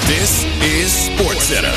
This is SportsCenter.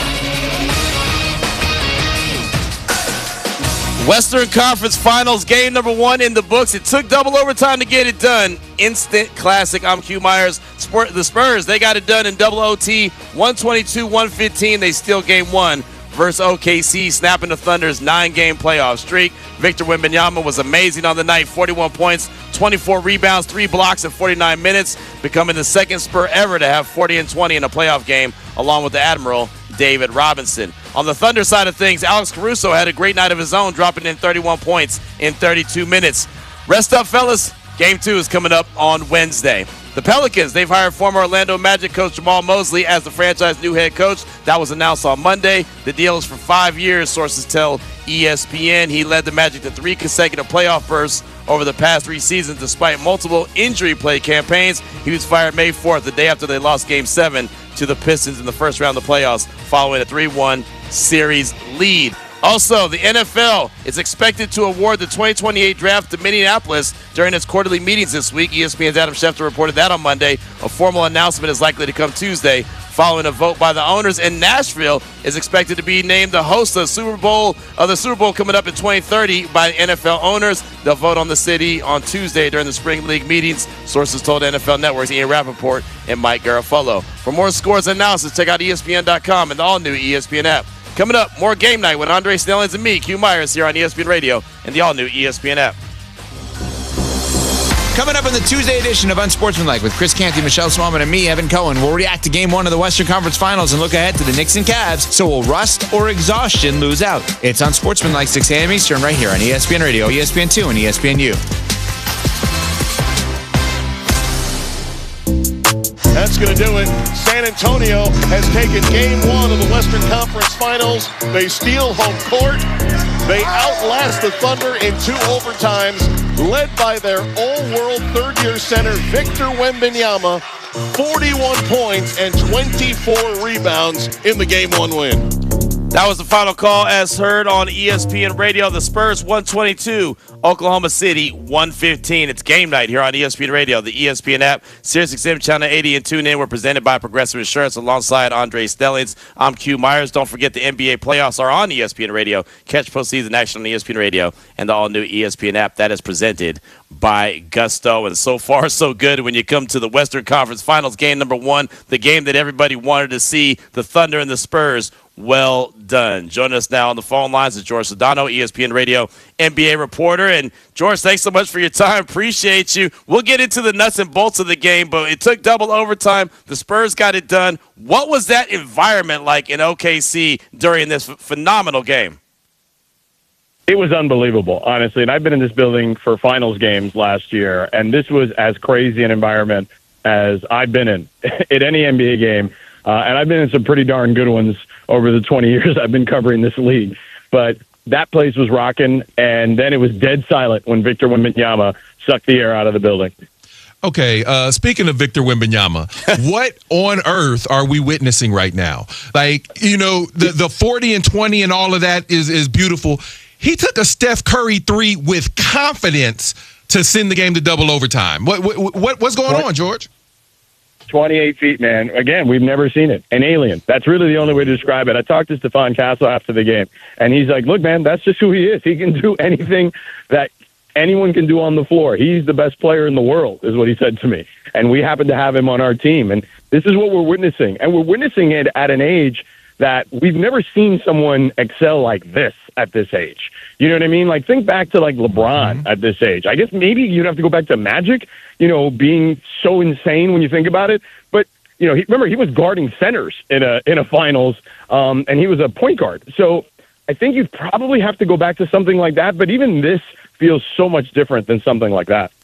Western Conference Finals, game number 1 in the books. It took double overtime to get it done. Instant classic. I'm Q Myers. The Spurs, they got it done in double OT, 122-115. They steal game 1 versus OKC, snapping the Thunder's 9-game playoff streak. Victor Wembanyama was amazing on the night, 41 points, 24 rebounds, 3 blocks in 49 minutes, becoming the second Spur ever to have 40 and 20 in a playoff game, along with the Admiral, David Robinson. On the Thunder side of things, Alex Caruso had a great night of his own, dropping in 31 points in 32 minutes. Rest up, fellas. Game 2 is coming up on Wednesday. The Pelicans, they've hired former Orlando Magic coach Jamal Mosley as the franchise's new head coach. That was announced on Monday. The deal is for 5 years, sources tell ESPN. He led the Magic to 3 consecutive playoff bursts over the past 3 seasons despite multiple injury-plagued campaigns. He was fired May 4th, the day after they lost Game 7 to the Pistons in the first round of the playoffs following a 3-1 series lead. Also, the NFL is expected to award the 2028 draft to Minneapolis during its quarterly meetings this week. ESPN's Adam Schefter reported that on Monday. A formal announcement is likely to come Tuesday following a vote by the owners, and Nashville is expected to be named the host of the Super Bowl coming up in 2030 by NFL owners. They'll vote on the city on Tuesday during the Spring League meetings, sources told NFL Network's Ian Rappaport and Mike Garafolo. For more scores and analysis, check out ESPN.com and the all-new ESPN app. Coming up, more Game Night with Andre Snellings and me, Q Myers, here on ESPN Radio and the all-new ESPN app. Coming up in the Tuesday edition of Unsportsmanlike with Chris Canty, Michelle Smallman, and me, Evan Cohen, we'll react to Game 1 of the Western Conference Finals and look ahead to the Knicks and Cavs, so will rust or exhaustion lose out? It's Unsportsmanlike, 6 a.m. Eastern, right here on ESPN Radio, ESPN2, and ESPNU. That's going to do it. San Antonio has taken Game 1 of the Western Conference Finals. They steal home court. They outlast the Thunder in 2 overtimes, led by their all-world third-year center, Victor Wembanyama, 41 points and 24 rebounds in the Game 1 win. That was the final call as heard on ESPN Radio. The Spurs 122, Oklahoma City 115. It's Game Night here on ESPN Radio, the ESPN app, SiriusXM Channel 80, and tune in. We're presented by Progressive Insurance alongside Andre Stellings. I'm Q Myers. Don't forget the NBA playoffs are on ESPN Radio. Catch postseason action on ESPN Radio and the all-new ESPN app. That is presented by Gusto. And so far, so good when you come to the Western Conference Finals, game number 1, the game that everybody wanted to see, the Thunder and the Spurs. Well done. Joining us now on the phone lines is George Sedano, ESPN Radio NBA reporter. And, George, thanks so much for your time. Appreciate you. We'll get into the nuts and bolts of the game, but it took double overtime. The Spurs got it done. What was that environment like in OKC during this phenomenal game? It was unbelievable, honestly. And I've been in this building for finals games last year, and this was as crazy an environment as I've been in at any NBA game. And I've been in some pretty darn good ones over the 20 years I've been covering this league. But that place was rocking, and then it was dead silent when Victor Wembanyama sucked the air out of the building. Okay, speaking of Victor Wembanyama, what on earth are we witnessing right now? Like, you know, the 40 and 20 and all of that is beautiful. He took a Steph Curry 3 with confidence to send the game to double overtime. What's going on, George? 28 feet, man. Again, we've never seen it. An alien. That's really the only way to describe it. I talked to Stefan Castle after the game, and he's like, look, man, that's just who he is. He can do anything that anyone can do on the floor. He's the best player in the world, is what he said to me. And we happen to have him on our team. And this is what we're witnessing. And we're witnessing it at an age that we've never seen someone excel like this at this age. You know what I mean? Like, think back to, like, LeBron at this age. I guess maybe you'd have to go back to Magic, you know, being so insane when you think about it. But, you know, remember, he was guarding centers in a finals, and he was a point guard. So I think you'd probably have to go back to something like that. But even this feels so much different than something like that.